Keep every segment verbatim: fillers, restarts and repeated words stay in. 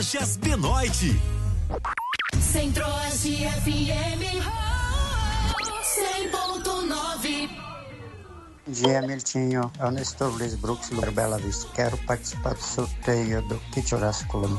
Lojas Benoit. Centro-Oeste F M cem ponto nove. Bom dia, Miltinho. É o Nestor Luiz Brooks, do Bela Vista. Quero participar do sorteio do Kit Horácio Colombo.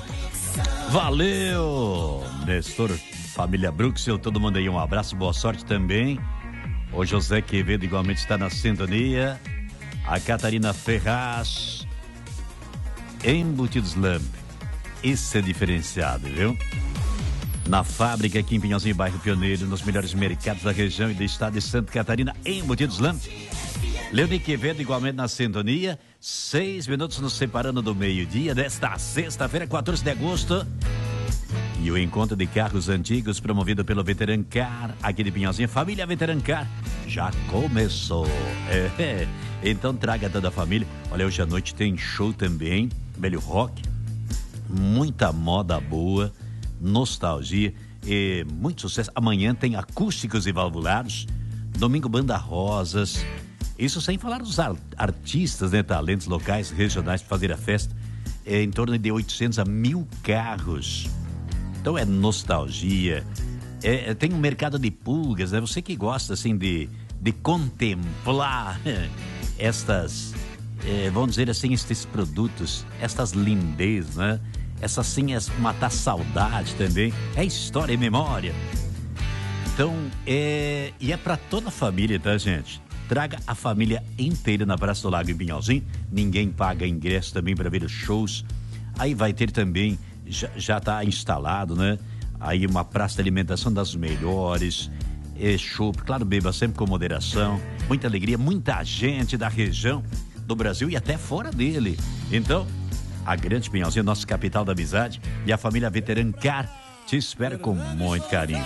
Valeu, Nestor, família Brooks, todo mundo aí, um abraço, boa sorte também. O José Quevedo igualmente está na sintonia. A Catarina Ferraz. Embutidos Lamp. Isso é diferenciado, viu? Na fábrica aqui em Pinhalzinho, bairro Pioneiro, nos melhores mercados da região e do estado de Santa Catarina, Embutidos Lamp. Leoni Quevedo igualmente na sintonia. Seis minutos nos separando do meio-dia desta sexta-feira, quatorze de agosto. E o encontro de carros antigos promovido pelo Veterancar, aqui de Pinhalzinho, família Veterancar, já começou. É, então traga toda a família. Olha, hoje à noite tem show também, velho rock, muita moda boa, nostalgia e muito sucesso. Amanhã tem acústicos e valvulados, domingo Banda Rosas. Isso sem falar dos artistas, né, talentos locais, regionais para fazer a festa. É em torno de oitocentos a mil carros. Então é nostalgia. É, tem um mercado de pulgas, né? Você que gosta assim de, de contemplar estas, é, vamos dizer assim, estes produtos, estas lindezas, né? Essas sim, é matar saudade também. É história e memória. Então, é, e é para toda a família, tá, gente? Traga a família inteira na Praça do Lago em Pinhalzinho. Ninguém paga ingresso também para ver os shows. Aí vai ter também, já, já tá instalado, né? Aí uma praça de alimentação das melhores. É show, claro, beba sempre com moderação. Muita alegria, muita gente da região, do Brasil e até fora dele. Então, a Grande Pinhalzinho, nossa capital da amizade, e a família Veterancar te espera com muito carinho.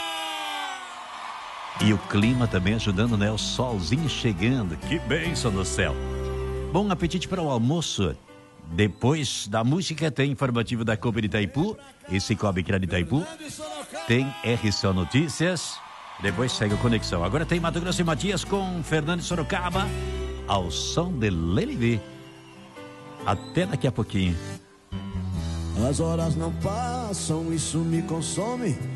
E o clima também ajudando, né? O solzinho chegando. Que bênção no céu. Bom apetite para o almoço. Depois da música tem informativo da Copa de Itaipu. Esse Cicobi Crédito Itaipu. Tem R C O Notícias. Depois segue o Conexão. Agora tem Mato Grosso e Matias com Fernando Sorocaba. Ao som de Lelivê. Até daqui a pouquinho. As horas não passam, isso me consome.